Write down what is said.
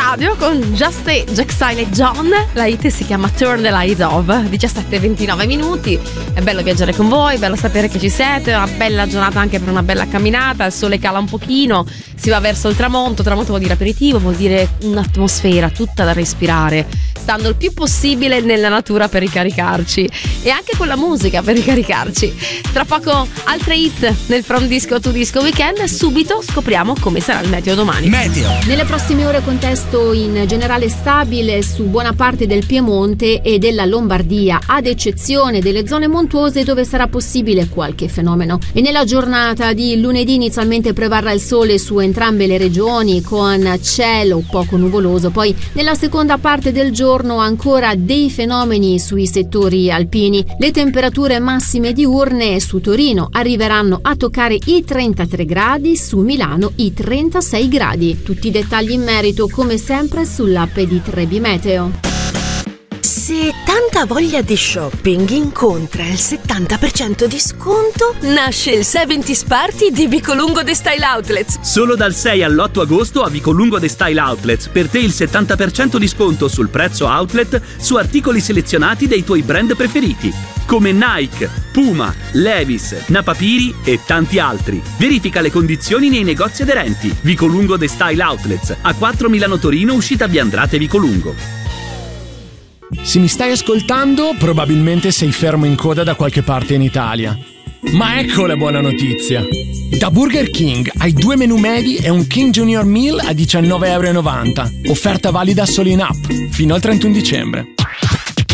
radio con Just A, Jack Style e John. La hit si chiama Turn the Light Off. 17:29 minuti. È bello viaggiare con voi, bello sapere che ci siete. Una bella giornata anche per una bella camminata. Il sole cala un pochino, si va verso il tramonto. Tramonto vuol dire aperitivo, vuol dire un'atmosfera tutta da respirare, stando il più possibile nella natura per ricaricarci, e anche con la musica per ricaricarci. Tra poco altre hit nel From Disco to Disco Weekend. Subito scopriamo come sarà il meteo domani. Meteo. Nelle prossime ore contesto in generale stabile su buona parte del Piemonte e della Lombardia, ad eccezione delle zone montuose dove sarà possibile qualche fenomeno. E nella giornata di lunedì inizialmente prevarrà il sole su entrambe le regioni con cielo poco nuvoloso, poi nella seconda parte del giorno ancora dei fenomeni sui settori alpini. Le temperature massime diurne su Torino arriveranno a toccare i 33 gradi, su Milano i 36 gradi. Tutti i dettagli in merito come sempre sull'app di Trebi Meteo. Se tanta voglia di shopping incontra il 70% di sconto, nasce il 70's Party di Vicolungo The Style Outlets. Solo dal 6 all'8 agosto a Vicolungo The Style Outlets, per te il 70% di sconto sul prezzo outlet su articoli selezionati dei tuoi brand preferiti, come Nike, Puma, Levi's, Napapiri e tanti altri. Verifica le condizioni nei negozi aderenti. Vicolungo The Style Outlets, a 4 Milano Torino, uscita via Andrate Vicolungo. Se mi stai ascoltando, probabilmente sei fermo in coda da qualche parte in Italia. Ma ecco la buona notizia. Da Burger King hai 2 menù medi e un King Junior Meal a €19,90. Offerta valida solo in app, fino al 31 dicembre.